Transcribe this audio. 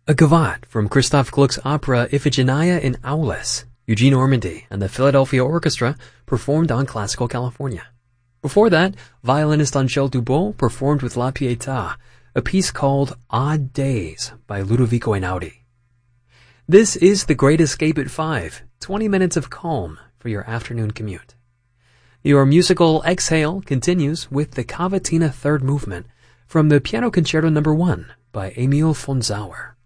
A gavotte from Christoph Gluck's opera Iphigenia in Aulis. Eugene Ormandy and the Philadelphia Orchestra performed on Classical California. Before that, violinist Angèle Dubos performed with La Pietà, a piece called Odd Days by Ludovico Einaudi. This is The Great Escape at 5, 20 minutes of calm for your afternoon commute. Your musical exhale continues with the Cavatina Third Movement from the Piano Concerto No. 1 by Emil von Sauer.